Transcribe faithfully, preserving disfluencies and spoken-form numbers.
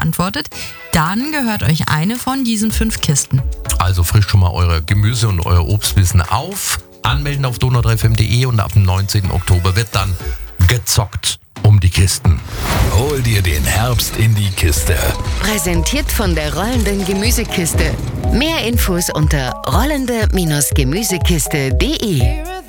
beantwortet, dann gehört euch eine von diesen fünf Kisten. Also frischt schon mal eure Gemüse und euer Obstwissen auf. Anmelden auf donau drei f m punkt d e und ab dem neunzehnten Oktober wird dann gezockt um die Kisten. Hol dir den Herbst in die Kiste. Präsentiert von der rollenden Gemüsekiste. Mehr Infos unter rollende Gemüsekiste punkt de.